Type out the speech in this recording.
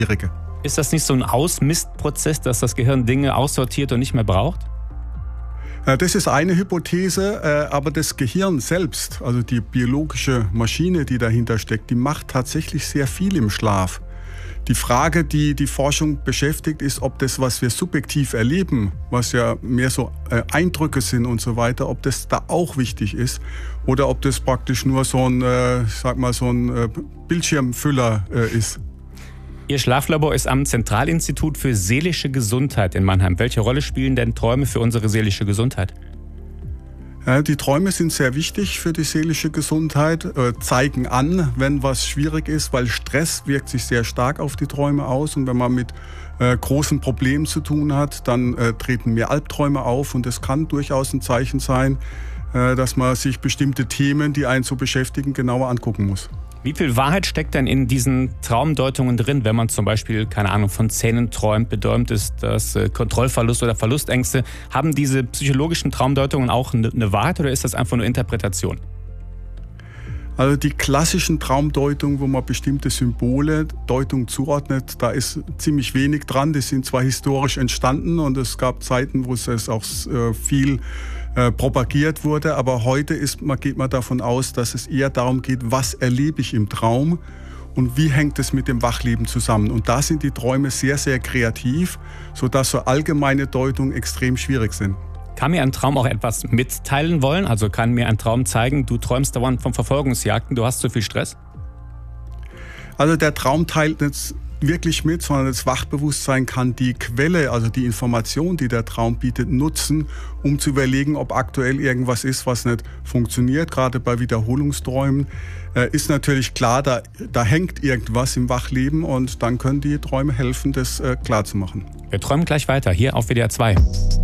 schwierige. Ist das nicht so ein Ausmistprozess, dass das Gehirn Dinge aussortiert und nicht mehr braucht? Das ist eine Hypothese, aber das Gehirn selbst, also die biologische Maschine, die dahinter steckt, die macht tatsächlich sehr viel im Schlaf. Die Frage, die die Forschung beschäftigt, ist, ob das, was wir subjektiv erleben, was ja mehr so Eindrücke sind und so weiter, ob das da auch wichtig ist oder ob das praktisch nur so ein Bildschirmfüller ist. Ihr Schlaflabor ist am Zentralinstitut für seelische Gesundheit in Mannheim. Welche Rolle spielen denn Träume für unsere seelische Gesundheit? Die Träume sind sehr wichtig für die seelische Gesundheit, zeigen an, wenn was schwierig ist, weil Stress wirkt sich sehr stark auf die Träume aus. Und wenn man mit großen Problemen zu tun hat, dann treten mehr Albträume auf. Und das kann durchaus ein Zeichen sein, dass man sich bestimmte Themen, die einen so beschäftigen, genauer angucken muss. Wie viel Wahrheit steckt denn in diesen Traumdeutungen drin, wenn man zum Beispiel, keine Ahnung, von Zähnen träumt, bedeutet ist das Kontrollverlust oder Verlustängste? Haben diese psychologischen Traumdeutungen auch eine Wahrheit oder ist das einfach nur Interpretation? Also die klassischen Traumdeutungen, wo man bestimmte Symbole, Deutung zuordnet, da ist ziemlich wenig dran. Die sind zwar historisch entstanden und es gab Zeiten, wo es auch viel propagiert wurde, aber heute geht man davon aus, dass es eher darum geht, was erlebe ich im Traum und wie hängt es mit dem Wachleben zusammen. Und da sind die Träume sehr, sehr kreativ, sodass so allgemeine Deutungen extrem schwierig sind. Kann mir ein Traum auch etwas mitteilen wollen? Also kann mir ein Traum zeigen, du träumst dauernd von Verfolgungsjagden, du hast zu viel Stress? Also der Traum teilt nicht wirklich mit, sondern das Wachbewusstsein kann die Quelle, also die Information, die der Traum bietet, nutzen, um zu überlegen, ob aktuell irgendwas ist, was nicht funktioniert. Gerade bei Wiederholungsträumen ist natürlich klar, da hängt irgendwas im Wachleben und dann können die Träume helfen, das klarzumachen. Wir träumen gleich weiter, hier auf WDR 2.